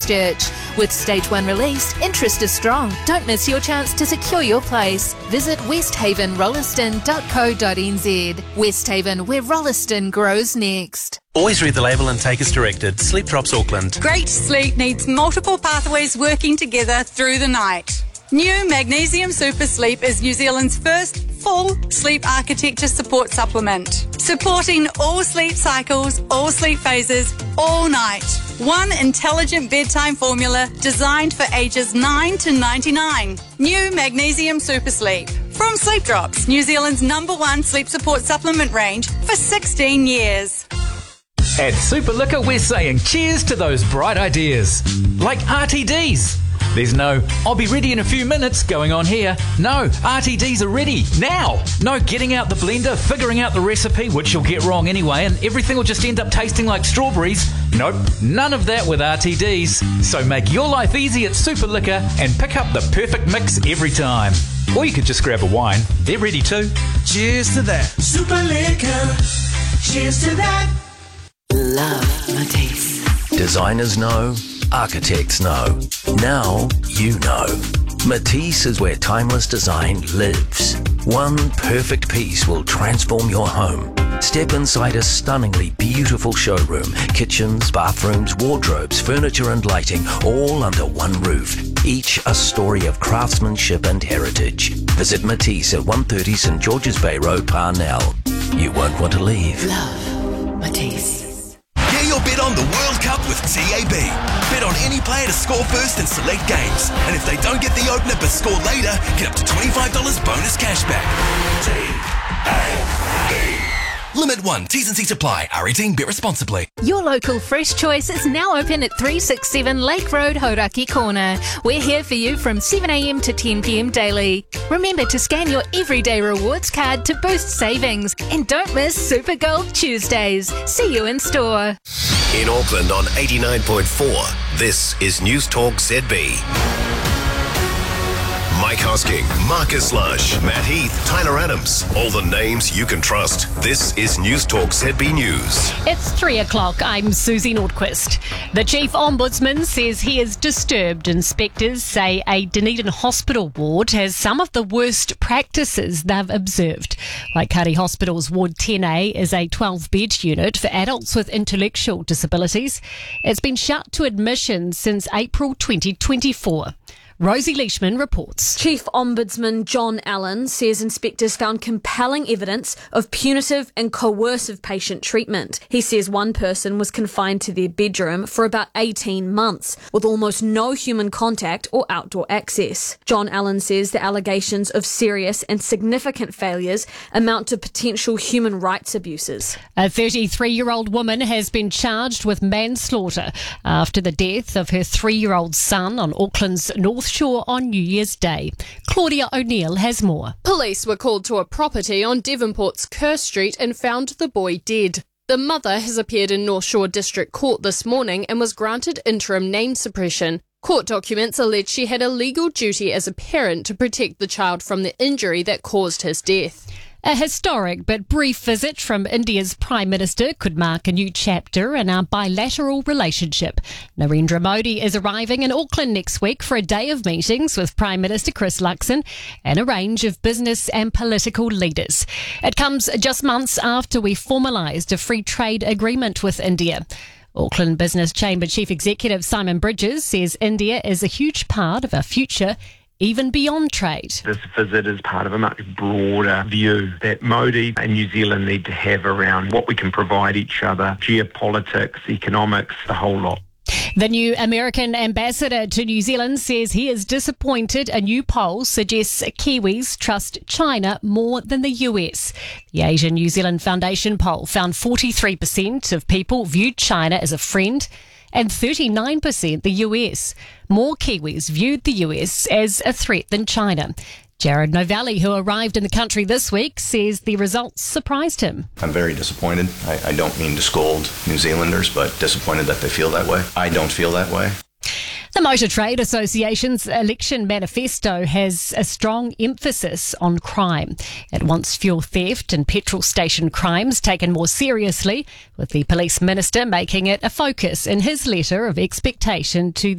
Christchurch. With Stage 1 released, interest is strong. Don't miss your chance to secure your place. Visit westhavenrolliston.co.nz. Westhaven, where Rolliston grows next. Always read the label and take as directed. Sleep Drops Auckland. Great sleep needs multiple pathways working together through the night. New Magnesium Super Sleep is New Zealand's first full sleep architecture support supplement, supporting all sleep cycles, all sleep phases, all night. One intelligent bedtime formula designed for ages 9 to 99. New Magnesium Super Sleep. From Sleep Drops, New Zealand's #1 sleep support supplement range for 16 years. At Super Liquor, we're saying cheers to those bright ideas. Like RTDs. There's no, I'll be ready in a few minutes going on here. No, RTDs are ready now. No getting out the blender, figuring out the recipe, which you'll get wrong anyway, and everything will just end up tasting like strawberries. Nope, none of that with RTDs. So make your life easy at Super Liquor and pick up the perfect mix every time. Or you could just grab a wine. They're ready too. Cheers to that. Super Liquor. Cheers to that. Love Matisse. Designers know, architects know. Now you know. Matisse is where timeless design lives. One perfect piece will transform your home. Step inside a stunningly beautiful showroom. Kitchens, bathrooms, wardrobes, furniture and lighting, all under one roof. Each a story of craftsmanship and heritage. Visit Matisse at 130 St George's Bay Road, Parnell. You won't want to leave. Love Matisse. Get your bet on the World Cup with TAB. Bet on any player to score first in select games. And if they don't get the opener but score later, get up to $25 bonus cashback. TAB. Limit 1. T's and C's apply. R18. Bet responsibly. Your local Fresh Choice is now open at 367 Lake Road, Hauraki Corner. We're here for you from 7am to 10pm daily. Remember to scan your Everyday Rewards card to boost savings. And don't miss Super Gold Tuesdays. See you in store. In Auckland on 89.4, this is News Talk ZB. Mike Hosking, Marcus Lush, Matt Heath, Tyler Adams. All the names you can trust. This is News Talk ZB News. It's 3 o'clock. I'm Susie Nordquist. The Chief Ombudsman says he is disturbed. Inspectors say a Dunedin hospital ward has some of the worst practices they've observed. Waikari Hospital's Ward 10A is a 12-bed unit for adults with intellectual disabilities. It's been shut to admission since April 2024. Rosie Leishman reports. Chief Ombudsman John Allen says inspectors found compelling evidence of punitive and coercive patient treatment. He says one person was confined to their bedroom for about 18 months, with almost no human contact or outdoor access. John Allen says the allegations of serious and significant failures amount to potential human rights abuses. A 33-year-old woman has been charged with manslaughter after the death of her 3-year-old son on Auckland's North Shore on New Year's Day. Claudia O'Neill has more. Police were called to a property on Devonport's Kerr Street and found the boy dead. The mother has appeared in North Shore District Court this morning and was granted interim name suppression. Court documents allege she had a legal duty as a parent to protect the child from the injury that caused his death. A historic but brief visit from India's Prime Minister could mark a new chapter in our bilateral relationship. Narendra Modi is arriving in Auckland next week for a day of meetings with Prime Minister Chris Luxon and a range of business and political leaders. It comes just months after we formalised a free trade agreement with India. Auckland Business Chamber Chief Executive Simon Bridges says India is a huge part of our future, even beyond trade. This visit is part of a much broader view that Modi and New Zealand need to have around what we can provide each other, geopolitics, economics, the whole lot. The new American ambassador to New Zealand says he is disappointed a new poll suggests Kiwis trust China more than the US. The Asian New Zealand Foundation poll found 43% of people viewed China as a friend and 39% the US. More Kiwis viewed the US as a threat than China. Jared Novelli, who arrived in the country this week, says the results surprised him. I'm very disappointed. I don't mean to scold New Zealanders, but disappointed that they feel that way. I don't feel that way. The Motor Trade Association's election manifesto has a strong emphasis on crime. It wants fuel theft and petrol station crimes taken more seriously, with the police minister making it a focus in his letter of expectation to